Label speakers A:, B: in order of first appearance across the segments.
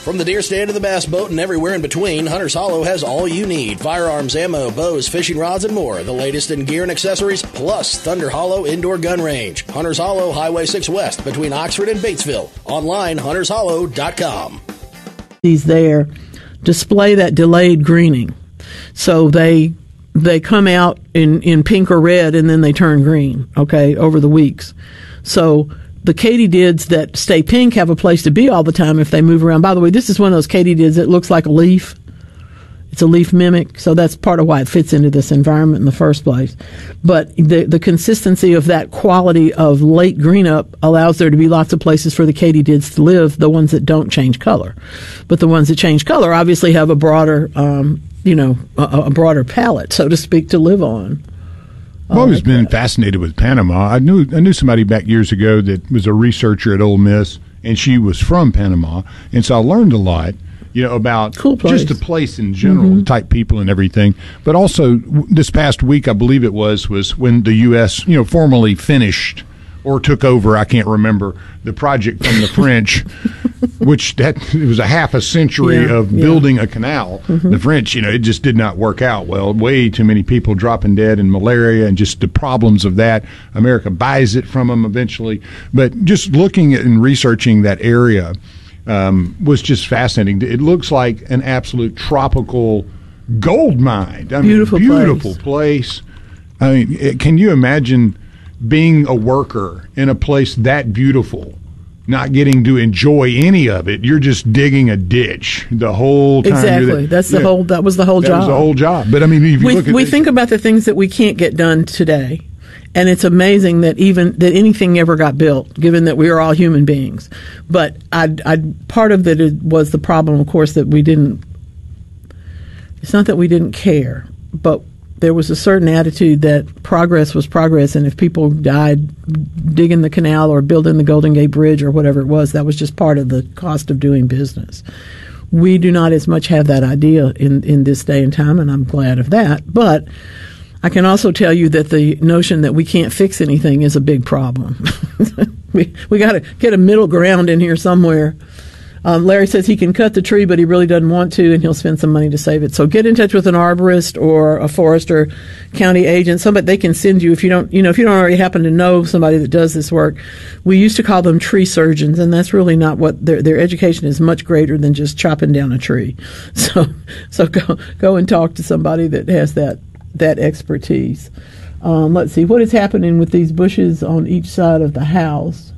A: From the deer stand to the bass boat and everywhere in between, Hunter's Hollow has all you need. Firearms, ammo, bows, fishing rods, and more. The latest in gear and accessories, plus Thunder Hollow Indoor Gun Range. Hunter's Hollow, Highway 6 West, between Oxford and Batesville. Online, huntershollow.com.
B: These there display that delayed greening. So they come out in pink or red, and then they turn green, okay, over the weeks. So the katydids that stay pink have a place to be all the time if they move around. By the way, this is one of those katydids that looks like a leaf. It's a leaf mimic, so that's part of why it fits into this environment in the first place. But the consistency of that quality of late green up allows there to be lots of places for the katydids to live, the ones that don't change color. But the ones that change color obviously have a broader, a broader palette, so to speak, to live on.
C: I've always been fascinated with Panama. I knew somebody back years ago that was a researcher at Ole Miss, and she was from Panama, and so I learned a lot, about just the place in general, the type people and everything. But also, this past week, I believe it was when the U.S. Formally finished or took over, I can't remember, the project from the French, which it was a half a century of building a canal. The French, it just did not work out well. Way too many people dropping dead in malaria and just the problems of that. America buys it from them eventually. But just looking at and researching that area was just fascinating. It looks like an absolute tropical gold mine. Beautiful place. I mean, can you imagine being a worker in a place that beautiful, not getting to enjoy any of it? You're just digging a ditch the whole time.
B: Exactly. That was the whole job.
C: That was the whole job. But I mean, if you look at
B: think about the things that we can't get done today, and it's amazing that anything ever got built, given that we are all human beings. But part of it was the problem, of course, that we didn't. It's not that we didn't care, but there was a certain attitude that progress was progress, and if people died digging the canal or building the Golden Gate Bridge or whatever it was, that was just part of the cost of doing business. We do not as much have that idea in this day and time, and I'm glad of that. But I can also tell you that the notion that we can't fix anything is a big problem. we got to get a middle ground in here somewhere. Larry says he can cut the tree, but he really doesn't want to, and he'll spend some money to save it. So get in touch with an arborist or a forest or county agent. Somebody they can send you if you don't already happen to know somebody that does this work. We used to call them tree surgeons, and that's really not what their education is. Much greater than just chopping down a tree. So go and talk to somebody that has that expertise. Let's see what is happening with these bushes on each side of the house.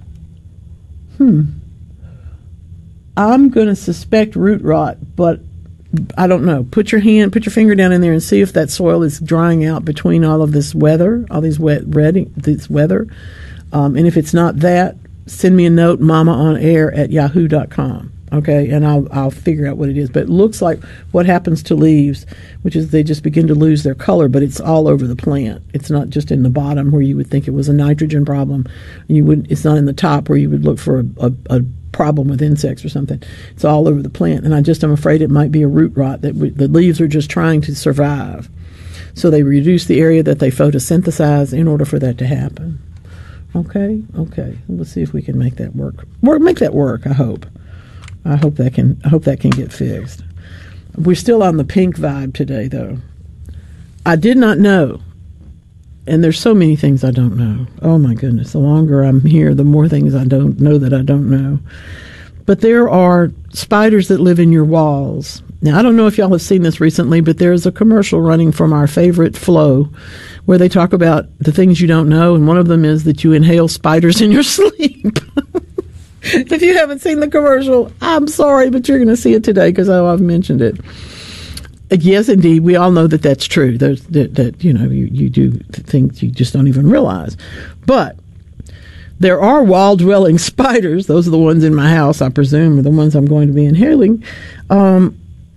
B: I'm going to suspect root rot, but I don't know. Put your finger down in there and see if that soil is drying out between all of this weather, this weather. And if it's not that, send me a note, mamaonair@yahoo.com. Okay, and I'll figure out what it is. But it looks like what happens to leaves, which is they just begin to lose their color, but it's all over the plant. It's not just in the bottom where you would think it was a nitrogen problem. It's not in the top where you would look for a problem with insects or something. It's all over the plant, and I'm afraid it might be a root rot, that the leaves are just trying to survive. So they reduce the area that they photosynthesize in order for that to happen. Okay. Let's see if we can make that work. Make that work. I hope that can get fixed. We're still on the pink vibe today, though. I did not know. And there's so many things I don't know. Oh, my goodness. The longer I'm here, the more things I don't know that I don't know. But there are spiders that live in your walls. Now, I don't know if y'all have seen this recently, but there's a commercial running from our favorite Flo where they talk about the things you don't know, and one of them is that you inhale spiders in your sleep. If you haven't seen the commercial, I'm sorry, but you're going to see it today because I've mentioned it. Yes, indeed. We all know that that's true. That you do things you just don't even realize. But there are wall-dwelling spiders. Those are the ones in my house, I presume, are the ones I'm going to be inhaling. Who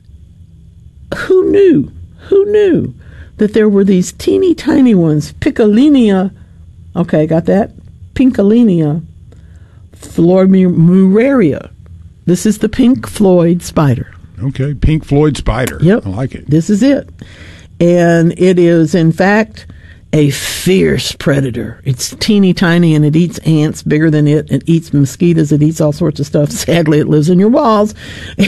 B: knew that there were these teeny tiny ones, Piccolinia? Okay, got that? Piccolinia flormuraria. This is the Pink Floyd spider.
C: Okay, Pink Floyd spider.
B: Yep.
C: I like it.
B: This is it. And it is, in fact, a fierce predator. It's teeny tiny, and it eats ants bigger than it. It eats mosquitoes. It eats all sorts of stuff. Sadly, it lives in your walls.